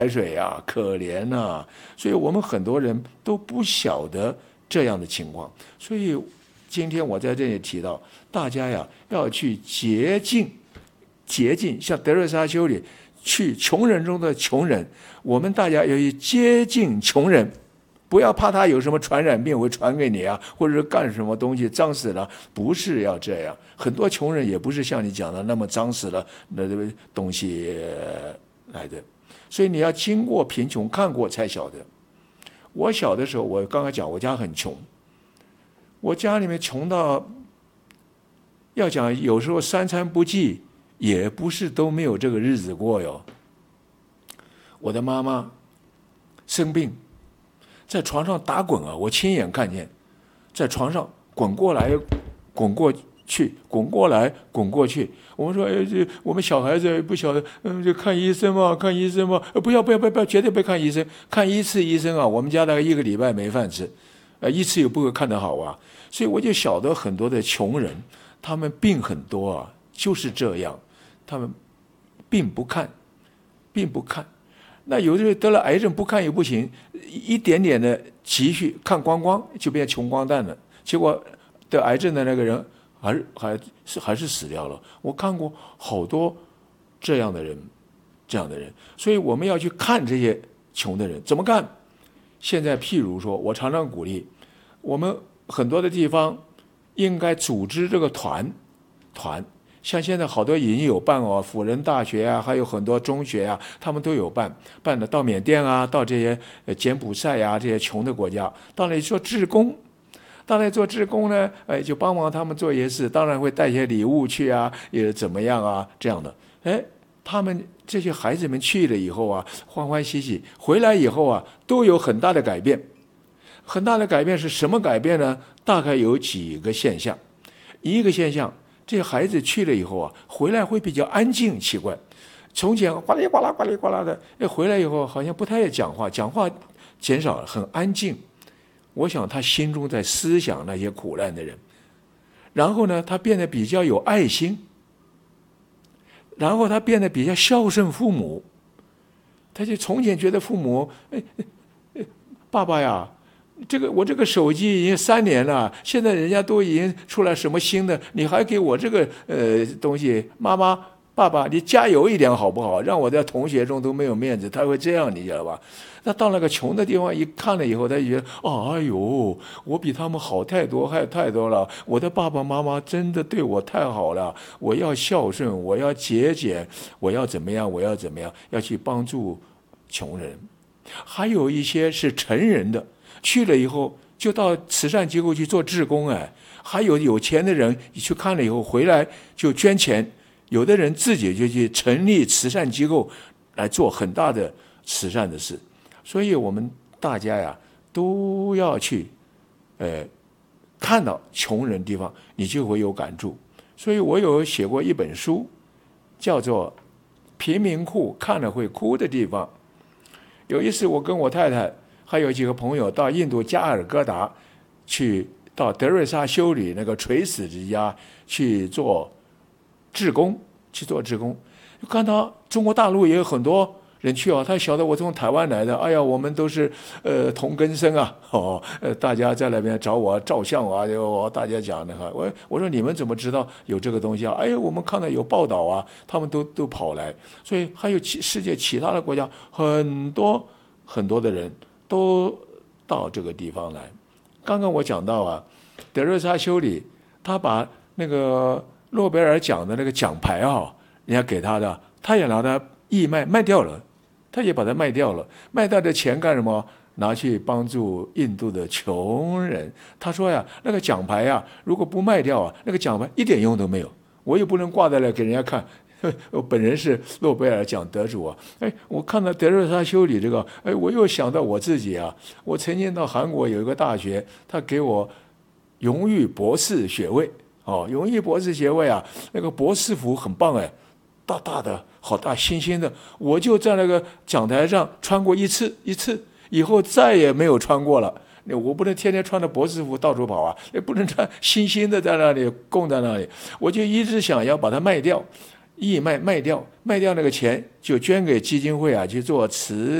海水啊，可怜啊，所以我们很多人都不晓得这样的情况。所以今天我在这里提到，大家呀要去洁净，像德瑞莎修女去穷人中的穷人，我们大家要去接近穷人。不要怕他有什么传染病会传给你啊，或者是干什么东西脏死了，不是要这样。很多穷人也不是像你讲的那么脏死了那东西来的，所以你要经过贫穷看过才晓得。我小的时候，我刚刚讲我家很穷，我家里面穷到要讲有时候三餐不济，也不是都没有这个日子过哟。我的妈妈生病。在床上打滚啊！我亲眼看见，在床上滚过来、滚过去、滚过来、滚过去。我们说，我们小孩子不晓得，就看医生嘛，看医生嘛。不要，绝对不看医生。看一次医生啊，我们家大概1个礼拜没饭吃，一次也不会看得好啊。所以我就晓得很多的穷人，他们病很多啊，就是这样，他们病不看。那有的人得了癌症不看也不行，一点点的积蓄看光光就变穷光蛋了，结果得癌症的那个人还是死掉了。我看过好多这样的人，所以我们要去看这些穷的人怎么看。现在譬如说，我常常鼓励我们很多的地方应该组织这个团。像现在好多已经有办哦，辅仁大学啊，还有很多中学啊，他们都有办的，到缅甸啊，到这些柬埔寨啊这些穷的国家，到那里做志工。到那里做志工呢，就帮忙他们做一些事，当然会带一些礼物去啊，也怎么样啊这样的。他们这些孩子们去了以后啊，欢欢喜喜回来以后啊，都有很大的改变。很大的改变是什么改变呢？大概有几个现象。一个现象，这些孩子去了以后啊，回来会比较安静，奇怪。从前呱哩呱啦呱哩呱啦的，回来以后好像不太讲话减少了，很安静。我想他心中在思想那些苦难的人。然后呢，他变得比较有爱心。然后他变得比较孝顺父母。他就从前觉得父母，爸爸呀，我这个手机已经3年了，现在人家都已经出来什么新的，你还给我这个东西，妈妈爸爸你加油一点好不好？让我在同学中都没有面子。他会这样，你知道吧？那到那个穷的地方一看了以后，他就觉得哎呦，我比他们好太多了，我的爸爸妈妈真的对我太好了，我要孝顺，我要节俭，我要怎么样，要去帮助穷人。还有一些是成人的，去了以后就到慈善机构去做志工。还有钱的人去看了以后回来就捐钱，有的人自己就去成立慈善机构来做很大的慈善的事。所以我们大家呀都要去看到穷人地方，你就会有感触。所以我有写过一本书，叫做《贫民窟看了会哭的地方》。有一次我跟我太太还有几个朋友到印度加尔各答，到德瑞莎修女那个垂死之家去做志工，看到中国大陆也有很多人去他晓得我从台湾来的，哎呀，我们都是同根生啊，大家在那边找我照相啊，大家讲的哈，我说你们怎么知道有这个东西啊？我们看到有报道啊，他们都跑来，所以还有世界其他的国家很多很多的人都到这个地方来。刚刚我讲到啊，德瑞莎修女她把那个诺贝尔奖的那个奖牌啊，人家给她的，她也拿它义卖掉了。他也把它卖掉了，卖掉的钱干什么？拿去帮助印度的穷人。他说呀，那个奖牌呀，如果不卖掉啊，那个奖牌一点用都没有，我也不能挂在那给人家看。我本人是诺贝尔奖得主啊！我看到德瑞莎修女这个，我又想到我自己啊。我曾经到韩国有一个大学，他给我荣誉博士学位。荣誉博士学位啊，那个博士服很棒大大的，好大，新的，我就在那个讲台上穿过一次，以后再也没有穿过了。我不能天天穿着博士服到处跑啊，也不能穿新的在那里供在那里。我就一直想要把它卖掉， 义卖掉那个钱就捐给基金会啊，去做慈